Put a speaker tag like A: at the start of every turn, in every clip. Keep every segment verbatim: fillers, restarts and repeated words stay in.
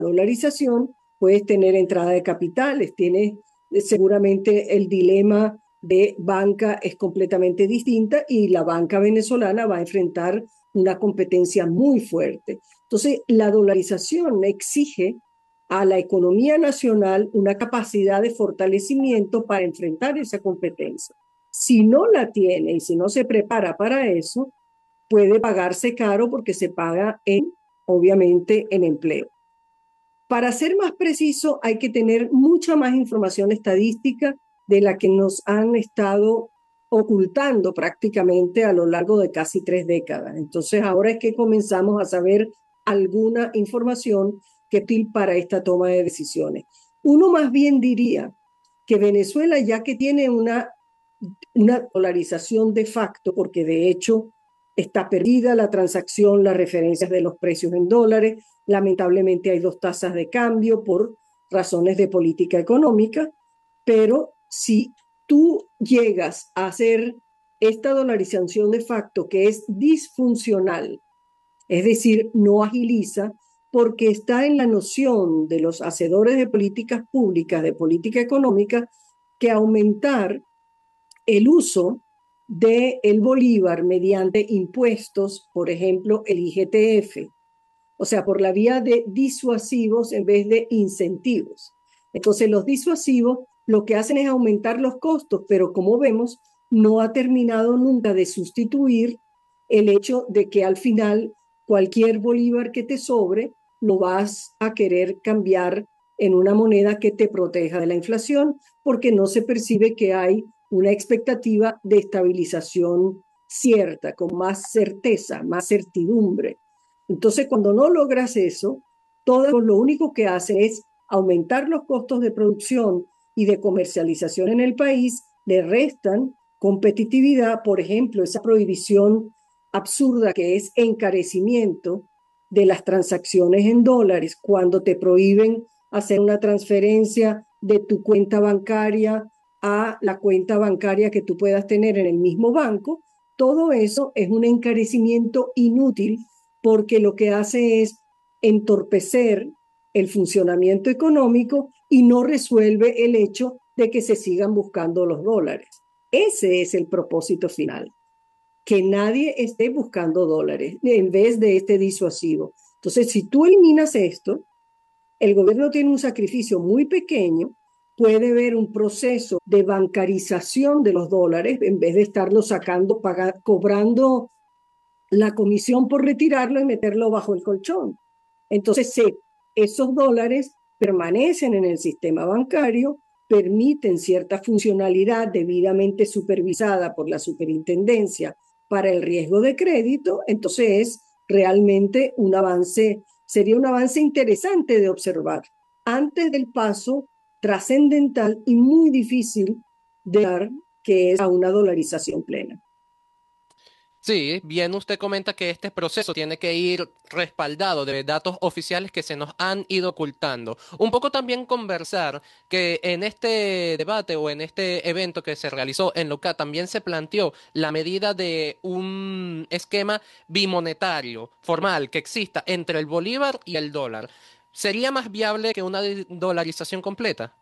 A: dolarización, puedes tener entrada de capitales, tienes seguramente el dilema de banca es completamente distinta y la banca venezolana va a enfrentar una competencia muy fuerte. Entonces, la dolarización exige a la economía nacional una capacidad de fortalecimiento para enfrentar esa competencia. Si no la tiene y si no se prepara para eso, puede pagarse caro porque se paga en, obviamente, en empleo. Para ser más preciso, hay que tener mucha más información estadística de la que nos han estado ocultando prácticamente a lo largo de casi tres décadas. Entonces, ahora es que comenzamos a saber alguna información que es útil para esta toma de decisiones. Uno más bien diría que Venezuela, ya que tiene una, una dolarización de facto, porque de hecho está perdida la transacción, las referencias de los precios en dólares, lamentablemente hay dos tasas de cambio por razones de política económica, pero si tú llegas a hacer esta dolarización de facto que es disfuncional, es decir, no agiliza, porque está en la noción de los hacedores de políticas públicas, de política económica, que aumentar el uso del bolívar mediante impuestos, por ejemplo, el I G T F, o sea, por la vía de disuasivos en vez de incentivos. Entonces, los disuasivos lo que hacen es aumentar los costos, pero como vemos, no ha terminado nunca de sustituir el hecho de que al final cualquier bolívar que te sobre lo vas a querer cambiar en una moneda que te proteja de la inflación, porque no se percibe que hay una expectativa de estabilización cierta, con más certeza, más certidumbre. Entonces, cuando no logras eso, todo lo único que hace es aumentar los costos de producción y de comercialización en el país, le restan competitividad, por ejemplo, esa prohibición absurda que es encarecimiento de las transacciones en dólares, cuando te prohíben hacer una transferencia de tu cuenta bancaria a la cuenta bancaria que tú puedas tener en el mismo banco. Todo eso es un encarecimiento inútil porque lo que hace es entorpecer el funcionamiento económico y no resuelve el hecho de que se sigan buscando los dólares. Ese es el propósito final, que nadie esté buscando dólares en vez de este disuasivo. Entonces, si tú eliminas esto, el gobierno tiene un sacrificio muy pequeño, puede ver un proceso de bancarización de los dólares en vez de estarlo sacando, pagar, cobrando la comisión por retirarlo y meterlo bajo el colchón. Entonces, sí, esos dólares permanecen en el sistema bancario, permiten cierta funcionalidad debidamente supervisada por la superintendencia para el riesgo de crédito. Entonces, es realmente un avance, sería un avance interesante de observar antes del paso trascendental y muy difícil de dar, que es a una dolarización plena.
B: Sí, bien usted comenta que este proceso tiene que ir respaldado de datos oficiales que se nos han ido ocultando. Un poco también conversar que en este debate o en este evento que se realizó en Loca también se planteó la medida de un esquema bimonetario formal que exista entre el bolívar y el dólar. ¿Sería más viable que una de- dolarización completa?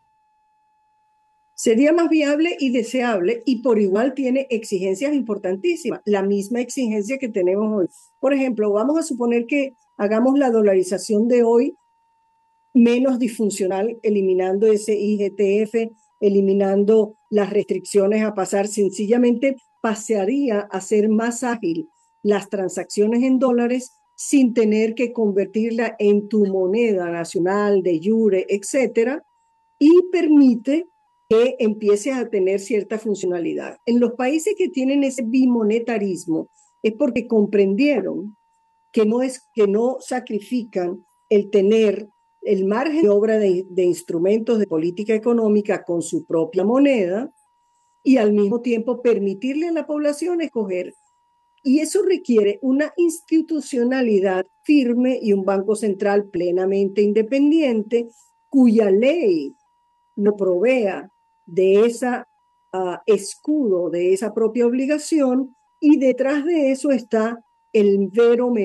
A: Sería más viable y deseable y por igual tiene exigencias importantísimas, la misma exigencia que tenemos hoy. Por ejemplo, vamos a suponer que hagamos la dolarización de hoy menos disfuncional, eliminando ese I G T F, eliminando las restricciones a pasar, sencillamente pasaría a ser más ágil las transacciones en dólares sin tener que convertirla en tu moneda nacional, de jure, etcétera, y permite que empiece a tener cierta funcionalidad. En los países que tienen ese bimonetarismo es porque comprendieron que no, es, que no sacrifican el tener el margen de obra de, de instrumentos de política económica con su propia moneda y al mismo tiempo permitirle a la población escoger. Y eso requiere una institucionalidad firme y un banco central plenamente independiente cuya ley no provea de ese uh, escudo, de esa propia obligación, y detrás de eso está el vero